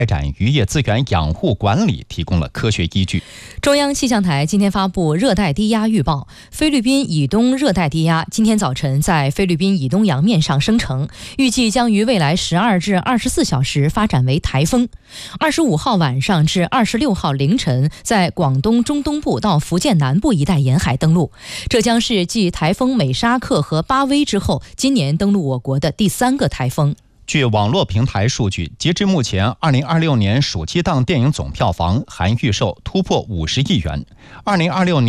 开展渔业资源养护管理提供了科学依据。 中央气象台今天发布热带低压预报，菲律宾以东热带低压今天早晨在菲律宾以东洋面上生成，预计将于未来12至24小时发展为台风。25号晚上至26号凌晨，在广东中东部到福建南部一带沿海登陆，这将是继台风美沙克和巴威之后，今年登陆我国的第3个台风。 据网络平台数据，截至目前，2026年暑期档电影总票房含预售突破50亿元。2026年